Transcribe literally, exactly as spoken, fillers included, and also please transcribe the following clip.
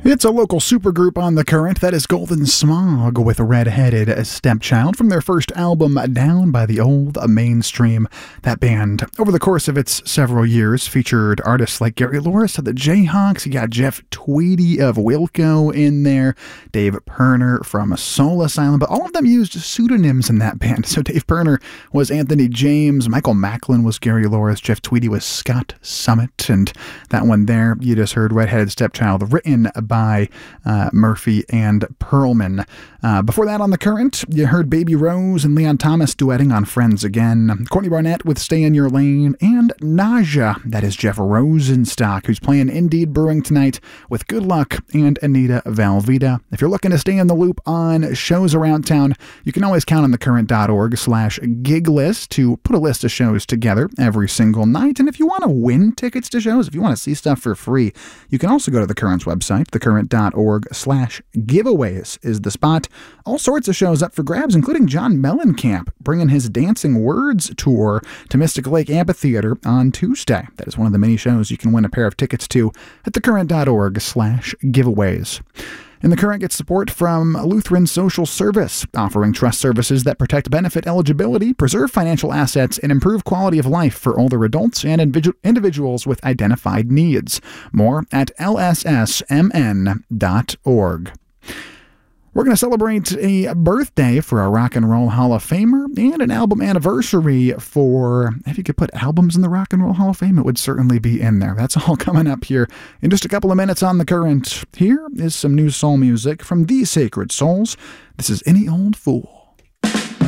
It's a local supergroup on the current. That is Golden Smog with Red-Headed Stepchild from their first album, Down by the Old Mainstream. That band, over the course of its several years, featured artists like Gary Louris of the Jayhawks. You got Jeff Tweedy of Wilco in there, Dave Pirner from Soul Asylum, but all of them used pseudonyms in that band. So Dave Pirner was Anthony James, Michael Macklin was Gary Louris, Jeff Tweedy was Scott Summit, and that one there, you just heard Red-Headed Stepchild, written by by uh, Murphy and Perlman. Uh, before that on the current, you heard Baby Rose and Leon Thomas duetting on Friends Again, Courtney Barnett with Stay in Your Lane, and Naja, that is Jeff Rosenstock, who's playing Indeed Brewing tonight with Good Luck and Anita Valvita. If you're looking to stay in the loop on shows around town, you can always count on thecurrent.org slash gig list to put a list of shows together every single night. And if you want to win tickets to shows, if you want to see stuff for free, you can also go to the Current's website, thecurrent.org slash giveaways is the spot. All sorts of shows up for grabs, including John Mellencamp bringing his Dancing Words tour to Mystic Lake Amphitheater on Tuesday. That is one of the many shows you can win a pair of tickets to at thecurrent.org slash giveaways. And The Current gets support from Lutheran Social Service, offering trust services that protect benefit eligibility, preserve financial assets, and improve quality of life for older adults and individu- individuals with identified needs. More at L S S M N dot org. We're going to celebrate a birthday for a Rock and Roll Hall of Famer and an album anniversary for, if you could put albums in the Rock and Roll Hall of Fame, it would certainly be in there. That's all coming up here in just a couple of minutes on The Current. Here is some new soul music from The Sacred Souls. This is Any Old Fool.